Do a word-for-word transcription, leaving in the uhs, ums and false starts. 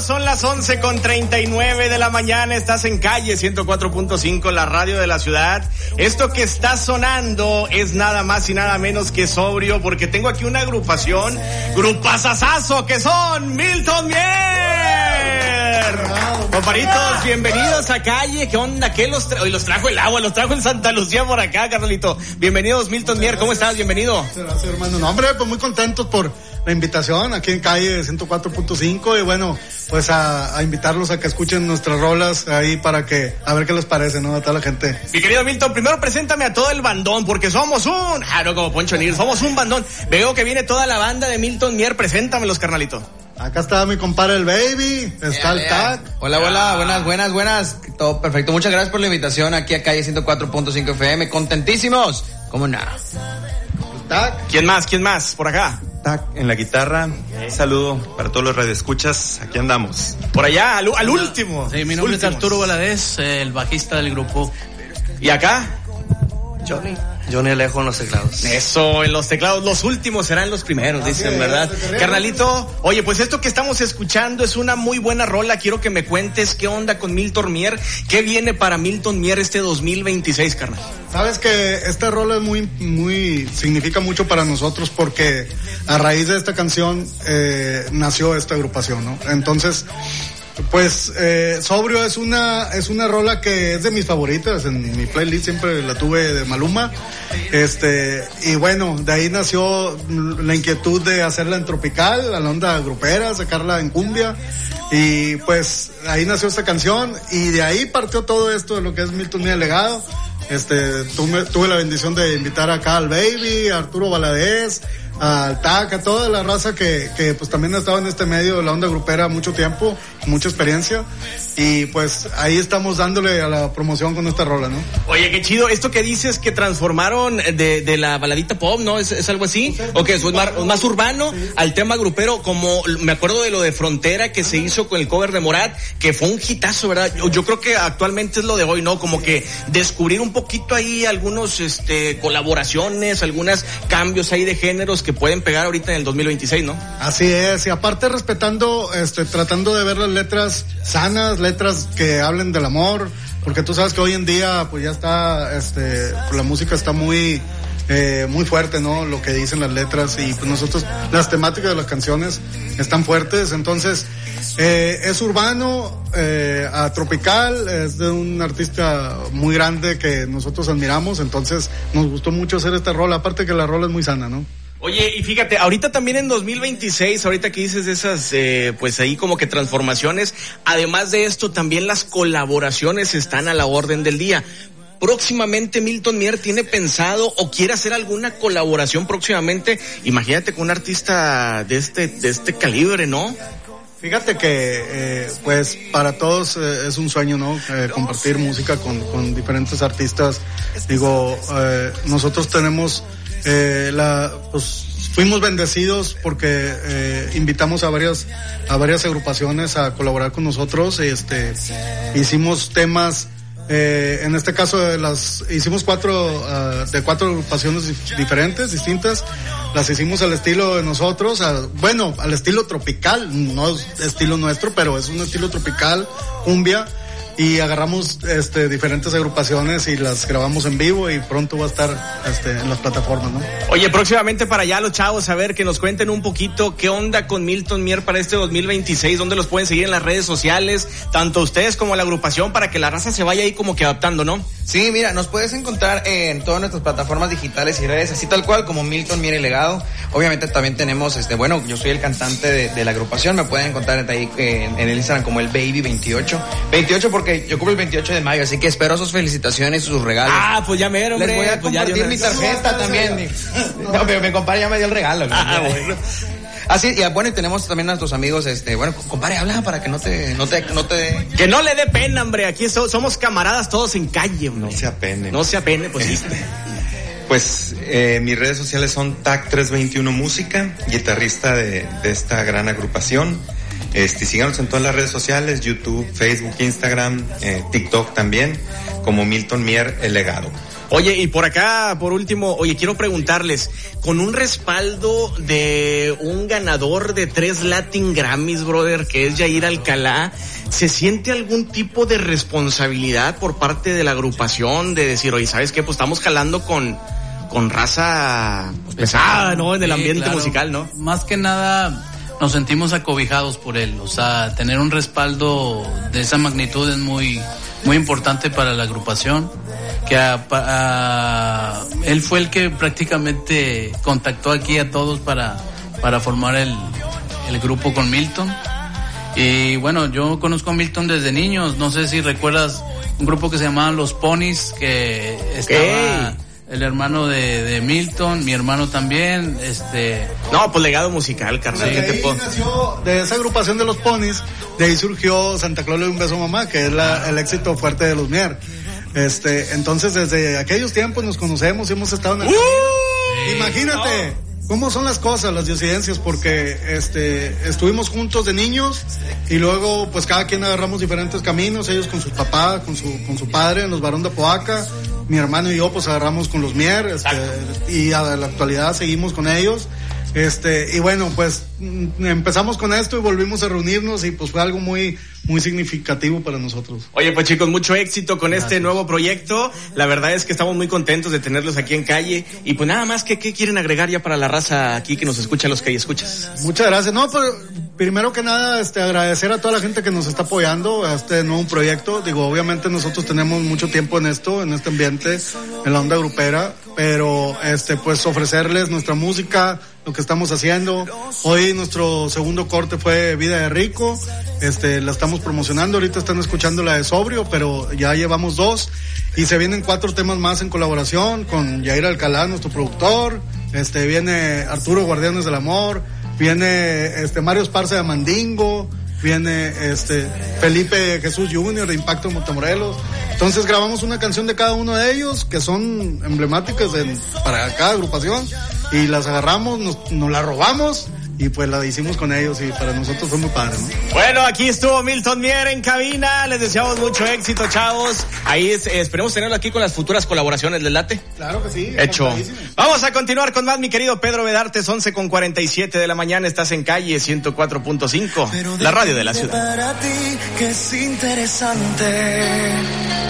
son las once con treinta y nueve de la mañana, estás en Calle ciento cuatro punto cinco, la radio de la ciudad. Esto que está sonando es nada más y nada menos que sobrio, porque tengo aquí una agrupación, grupazazazo, que son Milton Mier. Comparitos, bienvenidos a Calle. ¿Qué onda? ¿Qué los trajo? Hoy los trajo el agua, los trajo el Santa Lucía por acá, carnalito. Bienvenidos, Milton Mier, ¿cómo estás? Bienvenido. Gracias, hermano. No, hombre, pues muy contentos por la invitación aquí en Calle ciento cuatro punto cinco y bueno, pues a, a invitarlos a que escuchen nuestras rolas ahí para que, a ver qué les parece, ¿no? A toda la gente. Mi querido Milton, primero preséntame a todo el bandón, porque somos un, ah, no como Poncho Nir, somos un bandón. Veo que viene toda la banda de Milton Mier, preséntamelos, carnalito. Acá está mi compadre el Baby, está el Tac. Hola, hola, buenas, buenas, buenas. Todo perfecto, muchas gracias por la invitación aquí a Calle ciento cuatro punto cinco F M, contentísimos. ¿Cómo nada? Tac. ¿Quién más? ¿Quién más? Por acá. Tac en la guitarra. Un saludo para todos los radioescuchas. Aquí andamos. Por allá, al, al último. Sí, mi nombre Últimos. es Arturo Valadez, el bajista del grupo. ¿Y acá? Johnny. Johnny Alejo en los teclados. Eso, en los teclados, los últimos serán los primeros, ah, dicen, sí, ¿verdad? Carnalito, oye, pues esto que estamos escuchando es una muy buena rola. Quiero que me cuentes qué onda con Milton Mier, qué viene para Milton Mier este dos mil veintiséis, carnal. Sabes que esta rola es muy, muy, significa mucho para nosotros porque a raíz de esta canción eh, nació esta agrupación, ¿no? Entonces, pues eh, Sobrio es una es una rola que es de mis favoritas. En mi playlist siempre la tuve de Maluma, este y bueno, de ahí nació la inquietud de hacerla en tropical, a la onda grupera, sacarla en cumbia, y pues ahí nació esta canción y de ahí partió todo esto de lo que es Milton Mier Legado. Este tuve, tuve la bendición de invitar acá al Baby, a Arturo Valadez, al Tac, a toda la raza que, que pues también ha estado en este medio de la onda grupera mucho tiempo, mucha experiencia, y pues ahí estamos dándole a la promoción con esta rola, ¿no? Oye, qué chido, esto que dices que transformaron de, de la baladita pop, ¿no? ¿Es, es algo así? Sí, ¿o qué? ¿Es más, más urbano sí. al tema grupero? Como me acuerdo de lo de Frontera que se hizo con el cover de Morat, que fue un hitazo, ¿verdad? Yo, yo creo que actualmente es lo de hoy, ¿no? Como que descubrir un poquito ahí algunos, este, colaboraciones, algunos cambios ahí de géneros que pueden pegar ahorita en el dos mil veintiséis, ¿no? Así es, y aparte respetando, este, tratando de ver las letras sanas, letras que hablen del amor, porque tú sabes que hoy en día, pues ya está, este, la música está muy, eh, muy fuerte, ¿no? Lo que dicen las letras, y pues nosotros, las temáticas de las canciones están fuertes, entonces, eh, es urbano, eh, a tropical, es de un artista muy grande que nosotros admiramos, entonces nos gustó mucho hacer esta rola, aparte que la rola es muy sana, ¿no? Oye, y fíjate, ahorita también en dos mil veintiséis, ahorita que dices esas, eh, pues ahí como que transformaciones, además de esto también las colaboraciones están a la orden del día. Próximamente Milton Mier tiene pensado o quiere hacer alguna colaboración próximamente, imagínate con un artista de este, de este calibre, ¿no? Fíjate que, eh, pues, para todos eh, es un sueño, ¿no? Eh, compartir música con, con diferentes artistas. Digo, eh, nosotros tenemos, eh, la, pues, fuimos bendecidos porque eh, invitamos a varias, a varias agrupaciones a colaborar con nosotros. Este, hicimos temas, eh, en este caso de las, hicimos cuatro, uh, de cuatro agrupaciones diferentes, distintas. Las hicimos al estilo de nosotros, a, bueno, al estilo tropical, no es estilo nuestro, pero es un estilo tropical, cumbia, y agarramos este diferentes agrupaciones y las grabamos en vivo y pronto va a estar este en las plataformas, ¿no? Oye, próximamente para allá los chavos, a ver, que nos cuenten un poquito qué onda con Milton Mier para este dos mil veintiséis, dónde los pueden seguir en las redes sociales, tanto ustedes como la agrupación, para que la raza se vaya ahí como que adaptando, ¿no? Sí, mira, nos puedes encontrar en todas nuestras plataformas digitales y redes, así tal cual como Milton Mier Legado. Obviamente también tenemos, este, bueno, yo soy el cantante de, de la agrupación, me pueden encontrar ahí en, en el Instagram como el Baby veintiocho. veintiocho porque yo cumplo el veintiocho de mayo, así que espero sus felicitaciones y sus regalos. Ah, pues ya mero, hombre. Les voy a pues compartir ya mi tarjeta no, también. No, pero mi compadre ya me dio el regalo. Ah, bueno. Así, y bueno, y tenemos también a nuestros amigos, este, bueno, compadre, habla para que no te, no te, no te... Que no le dé pena, hombre, aquí so, somos camaradas todos en calle, hombre. No se apene. No se apene, pues sí. Pues, eh, mis redes sociales son Tac trescientos veintiuno Música, guitarrista de, de esta gran agrupación. Este, síganos en todas las redes sociales, YouTube, Facebook, Instagram, eh, TikTok también, como Milton Mier El Legado. Oye, y por acá, por último, oye, quiero preguntarles, con un respaldo de un ganador de tres Latin Grammys, brother, que es Yair Alcalá, ¿se siente algún tipo de responsabilidad por parte de la agrupación de decir, oye, ¿sabes qué? Pues estamos jalando con, con raza pues, pesada, ¿no? En el sí, ambiente claro. musical, ¿no? Más que nada nos sentimos acobijados por él, o sea, tener un respaldo de esa magnitud es muy, muy importante para la agrupación, que a, a, él fue el que prácticamente contactó aquí a todos para, para formar el, el grupo con Milton. Y bueno, yo conozco a Milton desde niños, no sé si recuerdas un grupo que se llamaba Los Ponis, que estaba Okay. el hermano de, de Milton, mi hermano también, este... No, pues legado musical, carnal. De ¿Qué te ahí puedo? nació, de esa agrupación de los Ponis, de ahí surgió Santa Claus le dio un beso a mamá, que es la, el éxito fuerte de los Mier. Este, entonces desde aquellos tiempos nos conocemos y hemos estado en el... ¡Uh! Imagínate cómo son las cosas, las disidencias, porque este, estuvimos juntos de niños y luego pues cada quien agarramos diferentes caminos, ellos con su papá, con su, con su padre en los Barón de Apodaca, mi hermano y yo pues agarramos con los Mier, este, y a la actualidad seguimos con ellos. Este, y bueno, pues empezamos con esto y volvimos a reunirnos y pues fue algo muy, muy significativo para nosotros. Oye, pues chicos, mucho éxito con Gracias. Este nuevo proyecto. La verdad es que estamos muy contentos de tenerlos aquí en Calle. Y pues nada más, que ¿qué quieren agregar ya para la raza aquí que nos escucha, los Calle Escuchas? Muchas gracias. No, pues primero que nada, este, agradecer a toda la gente que nos está apoyando a este nuevo proyecto. Digo, obviamente nosotros tenemos mucho tiempo en esto, en este ambiente, en la onda grupera, pero este, pues ofrecerles nuestra música, lo que estamos haciendo. Hoy nuestro segundo corte fue Vida de Rico, este, la estamos promocionando, ahorita están escuchando la de Sobrio, pero ya llevamos dos, y se vienen cuatro temas más en colaboración con Yair Alcalá, nuestro productor, este, viene Arturo Guardianes del Amor, viene este Mario Esparza de Mandingo, viene este Felipe Jesús junior de Impacto Montemorelos. Entonces grabamos una canción de cada uno de ellos que son emblemáticas de, para cada agrupación, y las agarramos, nos, nos las robamos y pues la hicimos con ellos, y para nosotros fue muy padre, ¿no? Bueno, aquí estuvo Milton Mier en cabina, les deseamos mucho éxito, chavos. Ahí es, eh, esperemos tenerlo aquí con las futuras colaboraciones, ¿les late? Claro que sí. Hecho. Vamos a continuar con más, mi querido Pedro Bedartes, once con cuarenta y siete de la mañana, estás en Calle ciento cuatro punto cinco, la radio de la ciudad. Para ti que es interesante.